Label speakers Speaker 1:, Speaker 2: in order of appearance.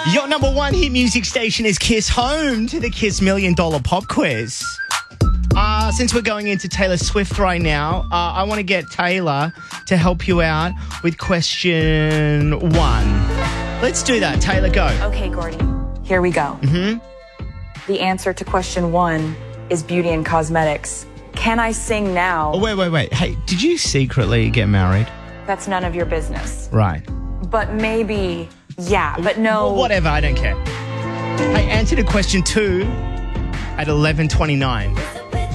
Speaker 1: Your number one hit music station is Kiss, home to the Kiss $1 Million Pop Quiz. Since we're going into Taylor Swift right now, I want to get Taylor to help you out with question 1. Let's do that. Taylor, go.
Speaker 2: Okay, Gordy, here we go. The answer to question 1 is beauty and cosmetics. Can I sing now?
Speaker 1: Oh, wait. Hey, did you secretly get married?
Speaker 2: That's none of your business.
Speaker 1: Right.
Speaker 2: But maybe, yeah, but no.
Speaker 1: Well, whatever, I don't care. Hey, answer to question 2 at 11:29.